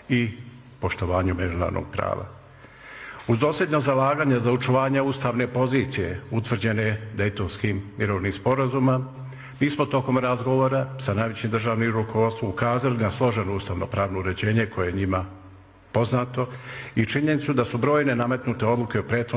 i poštovanju međunarodnog prava. Uz dosljedno zalaganje za očuvanje ustavne pozicije utvrđene Dejtonskim mirovnim sporazuma, mi smo tokom razgovora sa najvećim državnim rukovodstvom ukazali na složeno ustavno-pravno uređenje koje je njima poznato i činjenicu da su brojne nametnute odluke o prethodnom